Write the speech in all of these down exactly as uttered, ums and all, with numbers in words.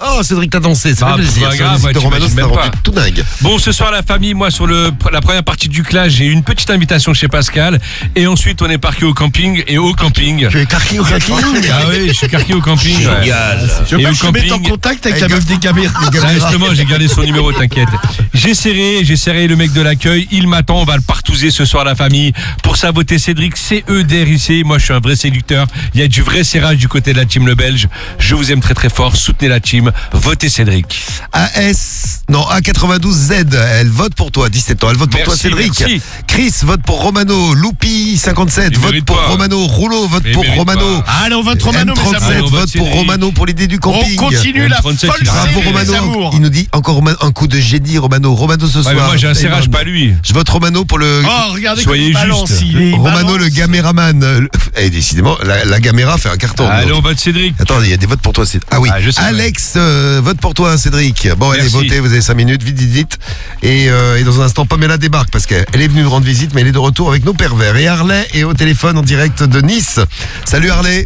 Oh, Cédric, t'as dansé, ça Ah, fait plaisir. pas Sur grave, le site ouais, de tu Romano, imagines c'est un même rendu pas. tout dingue. Bon, ce soir, la famille, moi, sur le, la première partie du clash, j'ai une petite invitation chez Pascal. Et ensuite, on est parqué au camping. Et au camping. Tu es carqué au camping? Ah oui, je suis carqué au camping. Génial. Tu veux Et pas au que je te mette en camping. contact avec Eh, la gars- meuf des caméras? Ah, justement, j'ai gardé son numéro, t'inquiète. J'ai serré, j'ai serré le mec de l'accueil. Il m'attend, on va le partouzer ce soir, la famille. Pour ça, votez Cédric, C E D R I C. Moi, je suis un vrai séducteur. Il y a du vrai serrage du côté de la team Le Belge. Je vous aime très très fort. Soutenez la team. Votez Cédric. A S, non, A quatre-vingt-douze Z, elle vote pour toi, dix-sept ans, elle vote pour Merci, toi, Cédric. merci. Chris vote pour Romano, Loupi, cinquante-sept, Il vote mérite pour pas. Rouleau, Rouleau vote Mais il pour mérite Romano. pas. Allez, on vote Romano, M mes trente-sept amours. Allez, on vote vote pour Cédric. Romano pour l'idée du On camping. continue la M trente-sept, folle il a série, Bravo les Romano, amours. il nous dit encore un coup de génie Romano, Romano ce Ouais, soir. mais moi, j'ai un serrage, pas lui. Je vote Romano pour le... Oh, regardez Soyez comme il balance, juste. il est- il Romano balance. le caméraman. euh, Et décidément, la, la caméra fait un carton. Allez, donc. on vote Cédric. Attends, il y a des votes pour toi. C'est... Ah oui, Ah, je sais, Alex, euh, vote pour toi, Cédric. Bon, allez, Merci. votez, vous avez cinq minutes, vite, vite, vite. Et, euh, et dans un instant, Pamela débarque parce qu'elle est venue nous rendre visite, mais elle est de retour avec nos pervers. Et Harley est au téléphone en direct de Nice. Salut Harley.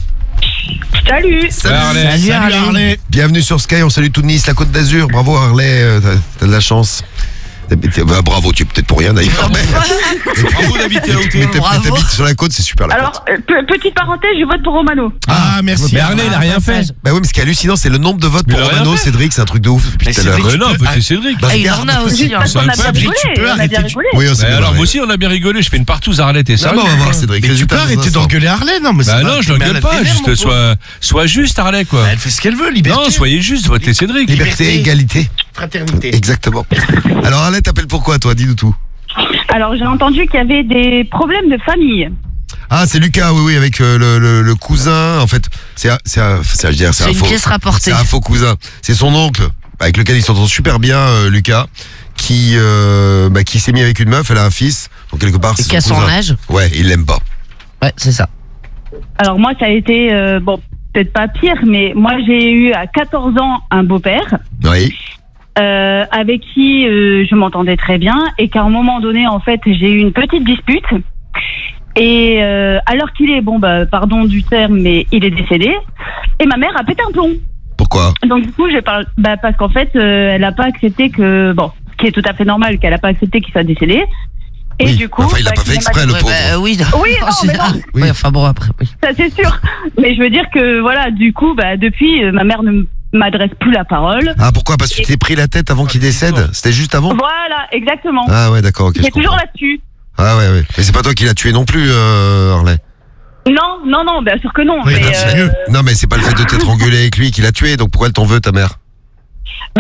Salut. Salut. Harley. Salut Harley. Bienvenue sur Sky, on salue tout Nice, la Côte d'Azur. Bravo Harley, euh, t'as, t'as de la chance. T'as- t'as- bah, bravo, tu es peut-être pour rien d'ailleurs. Mais, Bravo d'habiter à mais hauteur. t'as- mais t'habites sur la côte, c'est super la côte. Alors, euh, pe- petite parenthèse, je vote pour Romano. Ah, merci. Mais Harley, il a rien fait. Bah oui, mais ce qui est hallucinant, c'est le nombre de votes Mais pour il a rien Romano, fait. Cédric, c'est un truc de ouf depuis Mais tout à l'heure. Cédric, Mais non, tu peux- votez Cédric. Bah, Ah, il en regarde. a aussi. Hein. Parce qu'on a bien incroyable, rigolé. tu peux On a arrêter bien de- rigolé. Oui, on s'est Bah bien alors, marré. moi aussi, on a bien rigolé. Je fais une partouze, Harley, t'es ça? Non, mais on va voir Cédric. Mais tu Résultat peux dans un arrêter instant. d'engueuler Harley, non mais Bah c'est non, pas- je l'engueule mais pas. elle Juste, t'énerve, mon sois, sois juste, Harley, quoi. pauvre. Elle fait ce qu'elle veut, liberté. Non, soyez juste, votez Cédric. Liberté, Liberté. égalité. Fraternité. Exactement. Alors Arlette, t'appelles pourquoi toi? Dis-nous tout. Alors, j'ai entendu qu'il y avait des problèmes de famille. Ah, c'est Lucas, oui, oui, avec euh, le, le, le cousin. En fait, c'est un, c'est un, c'est, je veux dire, c'est C'est un une faux. pièce rapportée. C'est un faux cousin. C'est son oncle, avec lequel il s'entend super bien, euh, Lucas, qui, euh, bah, qui s'est mis avec une meuf. Elle a un fils, donc quelque part, Et c'est qu'à son son cousin. âge. Ouais, il l'aime pas. Ouais, c'est ça. Alors, moi, ça a été, euh, bon, peut-être pas pire, mais moi, j'ai eu à quatorze ans un beau-père. Oui. Euh, avec qui euh, je m'entendais très bien et qu'à un moment donné, en fait, j'ai eu une petite dispute. Et euh, alors qu'il est, bon, bah, pardon du terme, mais il est décédé. Et ma mère a pété un plomb. Pourquoi? Donc du coup, je parle, bah, parce qu'en fait, euh, elle n'a pas accepté que, bon, ce qui est tout à fait normal, qu'elle n'a pas accepté qu'il soit décédé. Et Oui. du coup, Enfin, il l'a bah, pas fait qu'il m'a- exprès, le Ouais, pauvre. bah, oui, Oui, non, c'est mais ça. non. Oui. Ouais, enfin bon, après, oui. Ça c'est sûr. Mais je veux dire que voilà, du coup, bah, depuis, euh, ma mère ne m'adresse plus la parole. Ah, pourquoi? Parce que tu t'es pris la tête avant qu'il décède? C'était juste avant? Voilà, exactement. Ah ouais, d'accord, ok. je C'est toujours comprends. là-dessus. Ah ouais, ouais. Mais c'est pas toi qui l'as tué non plus, euh, Harley. Non, non, non, bien sûr que non. Oui, mais, bah, c'est euh, mieux. Non, mais c'est pas le fait de t'être engueulé avec lui qui l'a tué, donc pourquoi elle t'en veut, ta mère? Ben,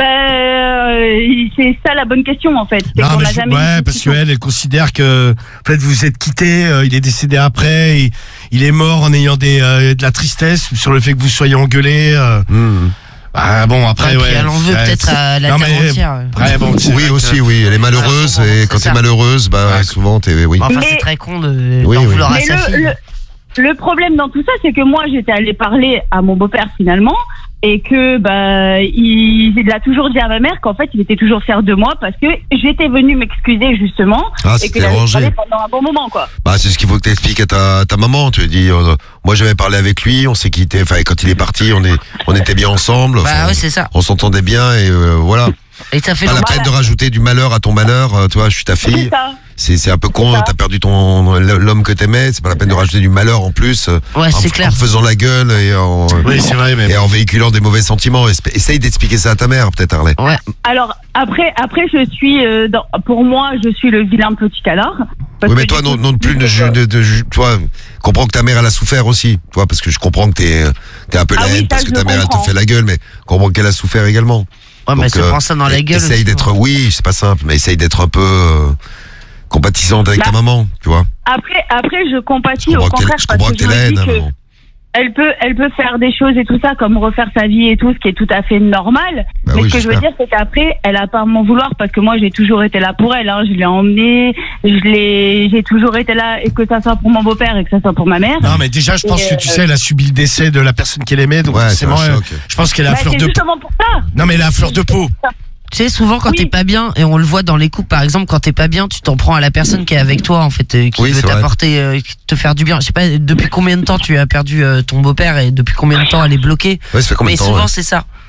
euh, c'est ça la bonne question en fait. C'est Non, qu'on mais n'a je- jamais eu ouais, de parce discussion. qu'elle, elle considère que, en fait, vous êtes quittés, euh, il est décédé après, il, il est mort en ayant des, euh, de la tristesse sur le fait que vous soyez engueulés. Euh, Mmh. bah, bon, après, Ouais, ouais. puis elle en veut Ouais, peut-être c'est- à la non, terre mais- entière. Ouais, bon, c'est Oui, vrai que- aussi, oui. Elle est malheureuse, Ouais, et quand c'est t'es ça. malheureuse, bah, Ouais. souvent, t'es, oui. Enfin, Mais- c'est très con de Oui, d'en oui. vouloir à Mais sa le, fille. le, le problème dans tout ça, c'est que moi j'étais allée parler à mon beau-père finalement. Et que bah il, il a toujours dit à ma mère qu'en fait il était toujours fier de moi parce que j'étais venue m'excuser justement Ah, et c'était qu'il avait arrangé. parlé pendant un bon moment quoi. Bah, c'est ce qu'il faut que t'expliques à ta, ta maman. Tu lui dis, euh, moi, j'avais parlé avec lui, on s'est quitté, enfin, quand il est parti, on est, on était bien ensemble. Bah enfin, ouais, c'est ça. on s'entendait bien, et euh, voilà. Et ça fait Pas la longtemps. peine de rajouter du malheur à ton malheur, euh, toi, je suis ta C'est fille. ça. C'est, c'est un peu con, C'est ça. t'as perdu ton, l'homme que t'aimais, c'est pas la peine de rajouter du malheur en plus. euh, Ouais, en, c'est en clair. faisant la gueule et en, Oui, c'est vrai, mais. et en véhiculant des mauvais sentiments. Esp- Essaye d'expliquer ça à ta mère, peut-être, Harley. Ouais. Alors après après je suis euh, dans, pour moi je suis le vilain petit canard. Parce Oui, mais que toi, du non, coup, non plus, de, ju- de, de, ju- toi, comprends que ta mère, elle a souffert aussi. Toi, parce que je comprends que t'es, t'es un peu Ah oui, laide, ça, parce que je ta le mère, elle te comprends. fait la gueule, mais comprends qu'elle a souffert également. Ouais, mais elle se euh, prend ça dans la gueule. Essaye aussi, d'être, ouais. oui, c'est pas simple, mais essaye d'être un peu euh, compatissante avec Bah, ta maman, tu vois. Après après je Je compatis au comprends que t'es, contraire je parce comprends que que je t'es me laide, dis hein, que maman. elle peut elle peut faire des choses et tout ça comme refaire sa vie et tout ce qui est tout à fait normal. Bah mais oui, ce que je veux j'espère. dire c'est qu'après elle a pas à m'en vouloir parce que moi j'ai toujours été là pour elle. Hein. Je l'ai emmenée, je l'ai j'ai toujours été là et que ça soit pour mon beau-père et que ça soit pour ma mère. Non, mais déjà, je pense Et, que tu euh, sais, elle a subi le décès de la personne qu'elle aimait, donc Ouais, c'est forcément, un euh, choc. je pense qu'elle a Bah, la fleur c'est de peau. justement pour ça. Non, mais elle a la fleur de peau. Tu sais, souvent quand Oui. t'es pas bien, et on le voit dans les couples, par exemple, quand t'es pas bien, tu t'en prends à la personne qui est avec toi, en fait, euh, qui Oui, veut c'est vrai. t'apporter, euh, qui te faire du bien. Je sais pas, depuis combien de temps tu as perdu euh, ton beau-père et depuis combien de temps elle est bloquée. Ouais, ça fait combien Mais de temps, souvent ouais. c'est ça.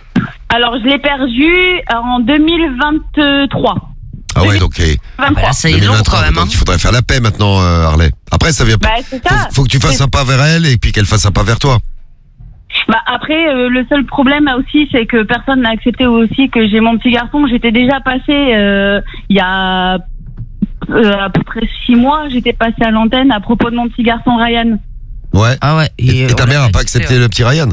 Alors, je l'ai perdu en deux mille vingt-trois. Ah ouais, donc eh, Ah bah là, ça y est long deux mille vingt-trois, quand même. Hein. donc il faudrait faire la paix maintenant, euh, Harley. Après, ça vient Bah, pas. c'est Faut, ça. faut que tu fasses C'est- un pas vers elle et puis qu'elle fasse un pas vers toi. Bah après, euh, le seul problème aussi, c'est que personne n'a accepté aussi que j'ai mon petit garçon. J'étais déjà passée euh, il y a euh, à peu près six mois. J'étais passée à l'antenne à propos de mon petit garçon Ryan. Ouais. Ah ouais. Et, et on ta mère l'a n'a pas accepté, accepté ouais. le petit Ryan.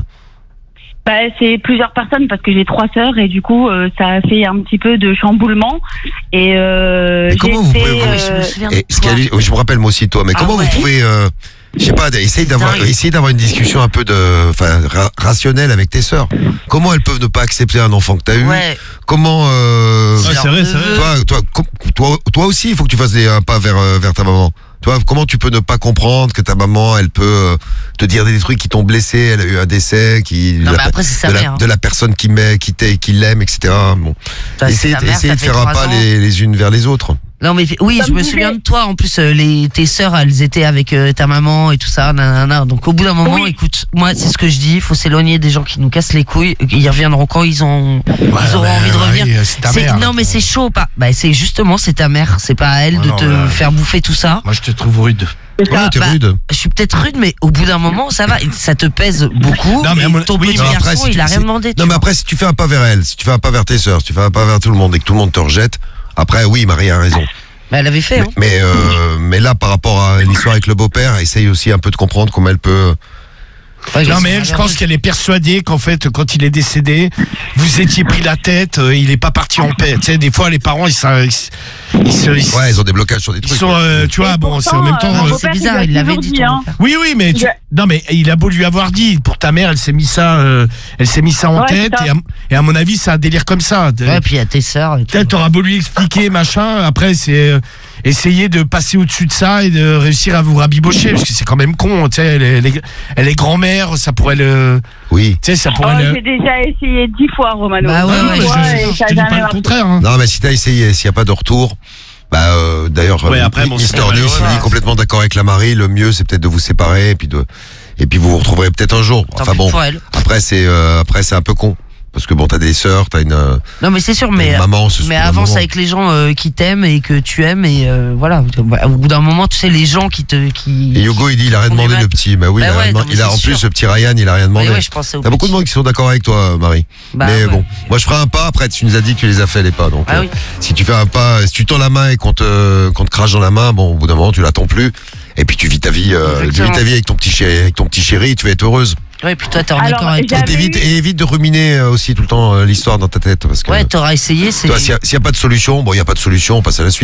Bah, c'est plusieurs personnes parce que j'ai trois sœurs et du coup, euh, ça a fait un petit peu de chamboulement. Et euh, Mais j'ai comment vous été, pouvez- Ah, mais je me euh, souviens de Et ce toi. qu'elle- oui, je me rappelle moi aussi de toi, mais Ah comment ouais. vous pouvez, euh, je sais pas, essayer d'avoir, dingue. essayer d'avoir une discussion un peu de, enfin, ra- rationnelle avec tes sœurs. Comment elles peuvent ne pas accepter un enfant que t'as eu Ouais. Comment, euh, Ouais, c'est vrai, c'est vrai. toi, toi, com- toi, toi aussi, il faut que tu fasses des, un pas vers, euh, vers ta maman. Toi, comment tu peux ne pas comprendre que ta maman, elle peut euh, te dire des trucs qui t'ont blessé, elle a eu un décès, qui Non, de, mais la, après, c'est sa de, la, mère. hein. de la personne qui m'aime, qui t'aime, qui l'aime, et cetera. Bon, Toi, c'est essayez, ta mère, essayez ça de fait faire un trois pas ans. les, les unes vers les autres. Non mais oui, Ça je me me disait- souviens de toi. En plus, euh, les tes sœurs, elles étaient avec euh, ta maman et tout ça. Nanana. Donc au bout d'un moment, Oui. écoute, moi c'est ce que je dis. Il faut s'éloigner des gens qui nous cassent les couilles. Ils reviendront quand ils ont, ils auront mais, envie de ouais, revenir. c'est ta C'est- mère, non là. mais c'est chaud. Pas. Bah c'est justement c'est ta mère. C'est pas à elle Ouais, de non, te ouais. faire bouffer tout ça. Moi, je te trouve rude. c'est Ouais, ça. t'es bah, rude. Je suis peut-être rude, mais au bout d'un moment, ça va. Ça te pèse beaucoup. Non, mais et à mon- ton oui, petit mais garçon, après, si il tu- a rien si- demandé. tu Non, mais vois. après, si tu fais un pas vers elle, si tu fais un pas vers tes sœurs, si tu fais un pas vers tout le monde et que tout le monde te rejette, après, oui, Marie a raison. Bah, elle avait fait. Hein. Mais, euh, mais là, par rapport à l'histoire avec le beau-père, essaye aussi un peu de comprendre comment elle peut. Ouais, Non, c'est mais elle, je malheureux. pense qu'elle est persuadée qu'en fait, quand il est décédé, vous étiez pris la tête, euh, il est pas parti en paix. Tu sais, des fois, les parents, ils, se- ils, se- ils, se- ils, Ouais, ils ont des blocages sur des ils trucs. sont, euh, tu vois, Et bon, c'est en pourtant, même temps. euh, euh, mon C'est beau-père, bizarre, il il a l'avait toujours dit. dit, ton hein. beau-père. Oui, oui, mais tu- Ouais. non, mais il a beau lui avoir dit. Pour ta mère, elle s'est mis ça, euh, elle s'est mis ça en Ouais, tête, c'est et ça. à, et à mon avis, c'est un délire comme ça. Ouais, puis il y a tes sœurs. et tout. Peut-être t'auras beau lui expliquer, machin. Après, c'est euh, essayer de passer au-dessus de ça et de réussir à vous rabibocher, parce que c'est quand même con. Tu sais, elle est, elle est- elle est grand-mère, ça pourrait le, Oui. tu sais, ça Oh, pourrait le. j'ai déjà essayé dix fois, Romano. Bah ouais, Non, ouais, mais je- je, et je ça te a dis jamais pas le marché. contraire. Hein. Non, mais si t'as essayé, s'il n'y a pas de retour, bah, euh, d'ailleurs, Ouais, euh, après, bon, Mister c'est News, malheureux, il est hein. complètement d'accord avec la Marie. Le mieux, c'est peut-être de vous séparer et puis de, et puis vous vous retrouverez peut-être un jour. Tant Enfin pis bon, pour elle. après, c'est, euh, après, c'est un peu con. Parce que bon, t'as des sœurs, t'as une, euh, Non mais c'est sûr, t'as mais une maman, ce mais serait un avance moment. avec les gens euh, qui t'aiment et que tu aimes et euh, voilà. Au bout d'un moment, tu sais les gens qui te qui. Et Hugo, il dit, il a rien font du demandé, mal. le petit. Bah oui, Bah il a, ouais, rien non, demandé. mais Il a, c'est en plus, sûr. le petit Ryan, il a rien demandé. Ouais, ouais, je pensais au T'as beaucoup de petit. monde qui sont d'accord avec toi, Marie. Bah mais ouais. bon, moi je ferai un pas. Après, tu nous as dit que tu les as fait les pas. Donc, Ah euh, oui. si tu fais un pas, si tu tends la main et qu'on te, qu'on te crache dans la main, bon, au bout d'un moment, tu l'attends plus. Et puis tu vis ta vie, euh, tu vis Exactement. ta vie avec ton petit chéri, avec ton petit chéri, tu vas être heureuse. Ouais, puis toi t'es en Alors, accord avec j'ai- toi. Et, J'avais t'évites- eu- et évite de ruminer euh, aussi tout le temps euh, l'histoire dans ta tête, parce que. Ouais, t'auras essayé. C'est. toi, s'il n'y a, s'il y a pas de solution, bon, il n'y a pas de solution, on passe à la suite.